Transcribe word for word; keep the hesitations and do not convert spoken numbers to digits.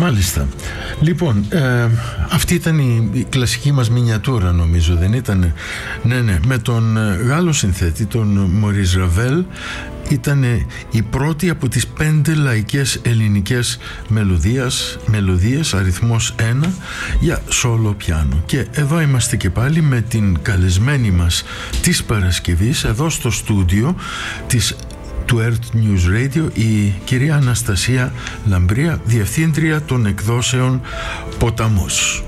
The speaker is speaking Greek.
Μάλιστα. Λοιπόν, ε, αυτή ήταν η, η κλασική μας μινιατούρα, νομίζω, δεν ήταν? Ναι, ναι, με τον Γάλλο συνθέτη, τον Μωρίς Ραβέλ. Ήταν η πρώτη από τις πέντε λαϊκές ελληνικές μελωδίες, μελωδίες αριθμός ένα για σόλο πιάνο. Και εδώ είμαστε και πάλι με την καλεσμένη μας της Παρασκευής εδώ στο στούντιο της του Earth News Radio, η κυρία Αναστασία Λαμπρία, διευθύντρια των εκδόσεων Ποταμός.